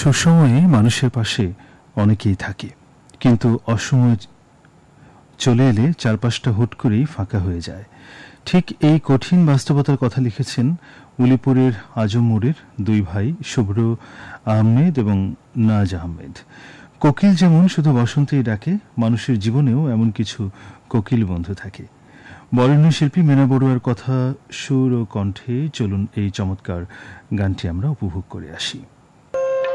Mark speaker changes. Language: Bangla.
Speaker 1: সুসময়ে মানুষের পাশে অনেকেই থাকে, কিন্তু অসময় চলে এলে চারপাশটা হুট করেই ফাঁকা হয়ে যায়। ঠিক এই কঠিন বাস্তবতার কথা লিখেছেন উলিপুরের আজমপুরের দুই ভাই শুভ্র আহমেদ এবং নাজ আহমেদ। কোকিল যেমন শুধু বসন্তেই ডাকে, মানুষের জীবনেও এমন কিছু কোকিল বন্ধু থাকে। বরেণ্য শিল্পী মীনা বড়ুয়ার কথা, সুর ও কণ্ঠে চলুন এই চমৎকার গানটি আমরা উপভোগ করে আসি।